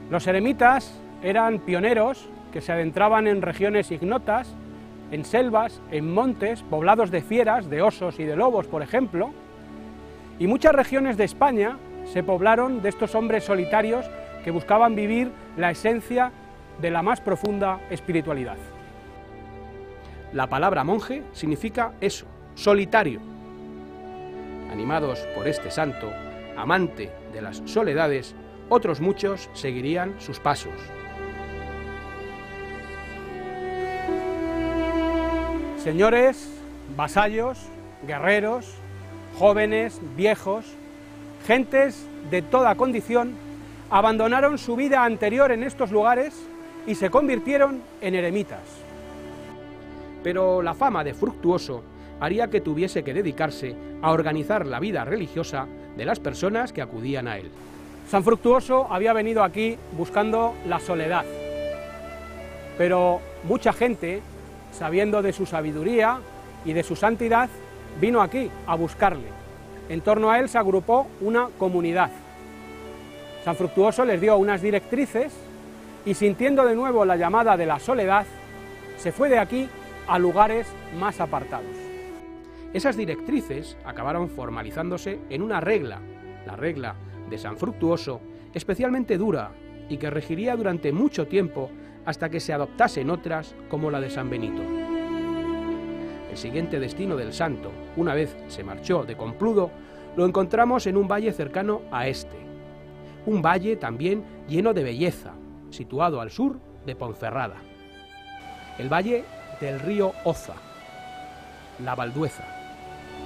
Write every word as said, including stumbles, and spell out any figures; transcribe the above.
Los eremitas eran pioneros que se adentraban en regiones ignotas, en selvas, en montes, poblados de fieras, de osos y de lobos, por ejemplo, y muchas regiones de España se poblaron de estos hombres solitarios que buscaban vivir la esencia de la más profunda espiritualidad. La palabra monje significa eso, solitario. Animados por este santo, amante de las soledades, otros muchos seguirían sus pasos. Señores, vasallos, guerreros, jóvenes, viejos, gentes de toda condición, abandonaron su vida anterior en estos lugares y se convirtieron en eremitas. Pero la fama de Fructuoso haría que tuviese que dedicarse a organizar la vida religiosa de las personas que acudían a él. San Fructuoso había venido aquí buscando la soledad, pero mucha gente, sabiendo de su sabiduría y de su santidad, vino aquí a buscarle. En torno a él se agrupó una comunidad. San Fructuoso les dio unas directrices y, sintiendo de nuevo la llamada de la soledad, se fue de aquí a lugares más apartados. Esas directrices acabaron formalizándose en una regla, la regla de San Fructuoso, especialmente dura y que regiría durante mucho tiempo hasta que se adoptasen otras como la de San Benito. El siguiente destino del santo, una vez se marchó de Compludo, lo encontramos en un valle cercano a este, un valle también lleno de belleza, situado al sur de Ponferrada, el valle del río Oza, la Valdueza.